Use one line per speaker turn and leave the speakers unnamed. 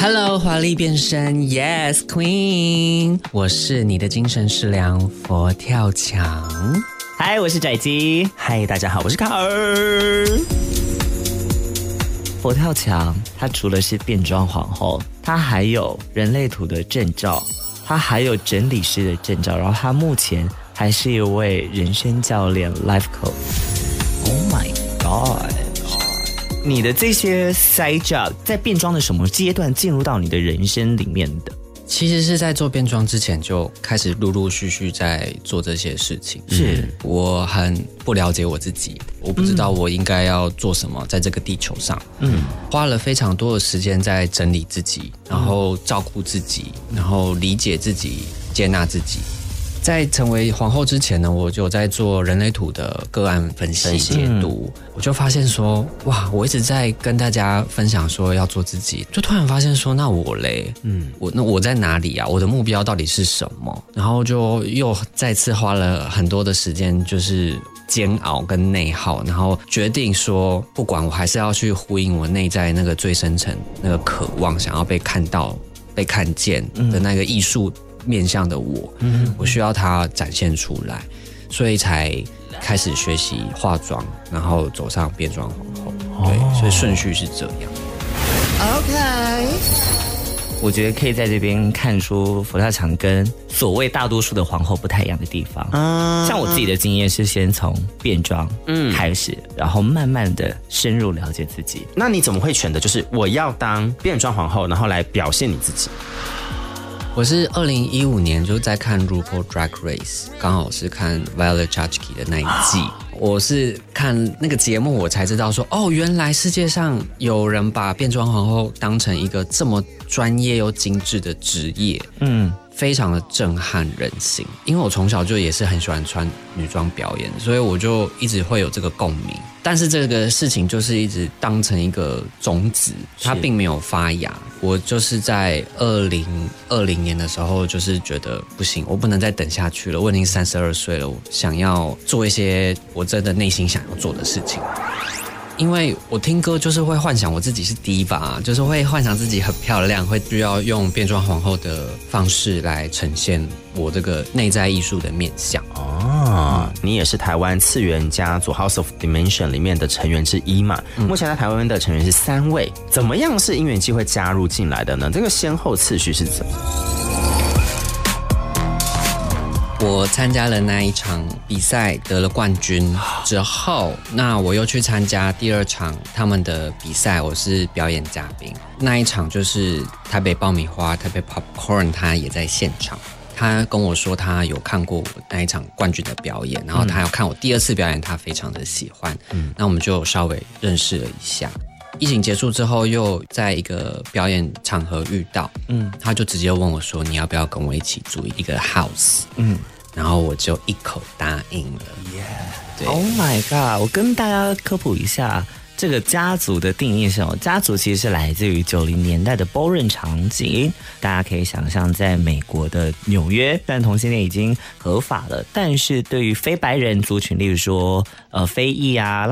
Hello， 华丽变身 ，Yes Queen， 我是你的精神食粮佛跳墙。
嗨，我是拽鸡。
嗨，大家好，我是卡尔。
佛跳墙，她除了是变装皇后，她还有人类图的证照，她还有整理师的证照，然后她目前还是一位人生教练 Life Coach。Oh my God！ 你的这些 side job 在变装的什么阶段进入到你的人生里面的？
其实是在做变装之前就开始陆陆续续在做这些事情。
是
我很不了解我自己，我不知道我应该要做什么在这个地球上。花了非常多的时间在整理自己，然后照顾自己，然后理解自己，接纳自己。在成为皇后之前呢，我就在做人类图的个案分析解读，我就发现说，哇，我一直在跟大家分享说要做自己，就突然发现说，那我嘞，我在哪里啊？我的目标到底是什么？然后就又再次花了很多的时间，就是煎熬跟内耗，然后决定说，不管我还是要去呼应我内在那个最深层那个渴望，想要被看到、被看见的那个艺术面向的我，我需要它展现出来，所以才开始学习化妆，然后走上变装皇后。对，所以顺序是这样。
OK， 我觉得可以在这边看出佛跳墙跟所谓大多数的皇后不太一样的地方。像我自己的经验是先从变装开始，然后慢慢的深入了解自己。
那你怎么会选的就是我要当变装皇后，然后来表现你自己？
我是2015年就在看 RuPaul Drag Race， 刚好是看 Violet Chachki 的那一季。我是看那个节目，我才知道说，哦，原来世界上有人把变装皇后当成一个这么专业又精致的职业。非常的震撼人心，因为我从小就也是很喜欢穿女装表演，所以我就一直会有这个共鸣。但是这个事情就是一直当成一个种子，它并没有发芽。我就是在2020年的时候，就是觉得不行，我不能再等下去了。我已经32岁了，我想要做一些我真的内心想要做的事情。因为我听歌就是会幻想我自己是diva，就是会幻想自己很漂亮，会需要用变装皇后的方式来呈现我这个内在艺术的面向。
你也是台湾次元家族 House of Dimension 里面的成员之一嘛？目前在台湾的成员是3位，怎么样是因缘机会加入进来的呢？这个先后次序是怎么？
我参加了那一场比赛，得了冠军之后，那我又去参加第2场他们的比赛，我是表演嘉宾。那一场就是台北爆米花、台北 Popcorn， 他也在现场。他跟我说他有看过我那一场冠军的表演，然后他要看我第2次表演，他非常的喜欢。那我们就稍微认识了一下。疫情结束之后，又在一个表演场合遇到，他就直接问我说：“你要不要跟我一起租一个 house？” 然后我就一口答应了。对
Oh my god！ 我跟大家科普一下，这个家族的定义是什么？家族其实是来自于90年代的 ballroom 场景。大家可以想象，在美国的纽约，虽然同性恋已经合法了，但是对于非白人族群，例如说非裔啊、